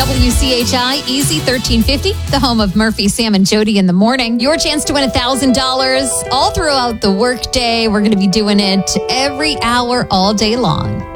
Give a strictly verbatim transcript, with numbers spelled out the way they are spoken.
W C H I Easy thirteen fifty, the home of Murphy, Sam, and Jody in the morning. Your chance to win one thousand dollars all throughout the workday. We're going to be doing it every hour, all day long.